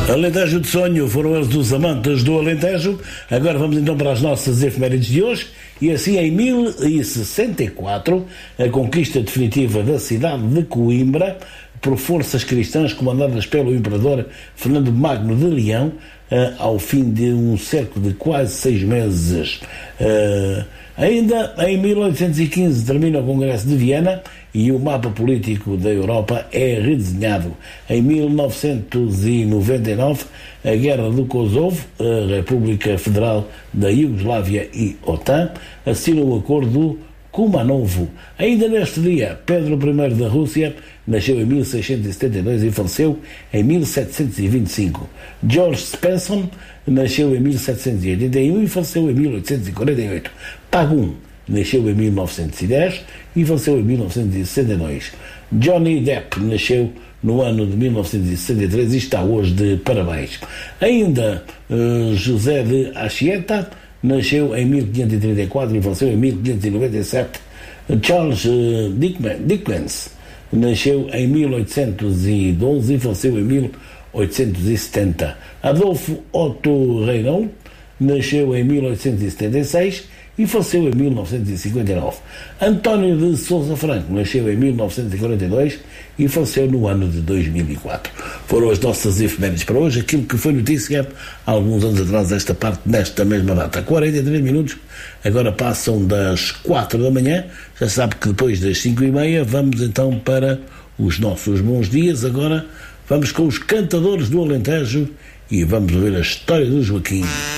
Alentejo de Sonho, foram eles dos amantes do Alentejo. Agora vamos então para as nossas efemérides de hoje. E assim, em 1064, a conquista definitiva da cidade de Coimbra por forças cristãs comandadas pelo imperador Fernando Magno de Leão, ao fim de um cerco de quase 6 meses. Ainda em 1815 termina o Congresso de Viena e o mapa político da Europa é redesenhado. Em 1999, a Guerra do Kosovo, a República Federal da Iugoslávia e OTAN assinam o Acordo Kumanovo. Ainda neste dia, Pedro I da Rússia nasceu em 1672 e faleceu em 1725. George Spencer nasceu em 1781 e faleceu em 1848. Pagum nasceu em 1910 e faleceu em 1962. Johnny Depp nasceu no ano de 1963 e está hoje de parabéns. Ainda José de Anchieta nasceu em 1534 e faleceu em 1597. Charles Dickens nasceu em 1812 e faleceu em 1870. Adolfo Otto Reynolds nasceu em 1876 e faleceu em 1959. António de Sousa Franco nasceu em 1942 e faleceu no ano de 2004. Foram as nossas efemérides para hoje, aquilo que foi notícia há alguns anos atrás, esta parte, nesta mesma data. 43 minutos, agora passam das 4 da manhã, já sabe que depois das 5h30 vamos então para os nossos bons dias. Agora vamos com os cantadores do Alentejo e vamos ouvir a história do Joaquim.